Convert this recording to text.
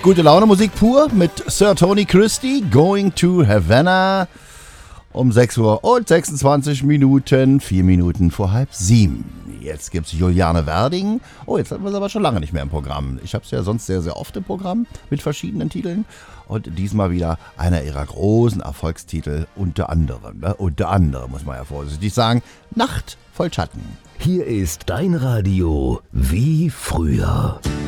Gute Laune Musik pur mit Sir Tony Christie, Going to Havana um 6 Uhr und 26 Minuten, 4 Minuten vor halb 7. Jetzt gibt's Juliane Werding. Oh, jetzt hatten wir es aber schon lange nicht mehr im Programm. Ich habe es ja sonst sehr, sehr oft im Programm mit verschiedenen Titeln. Und diesmal wieder einer ihrer großen Erfolgstitel, unter anderem, muss man ja vorsichtig sagen, Nacht voll Schatten. Hier ist dein Radio wie früher.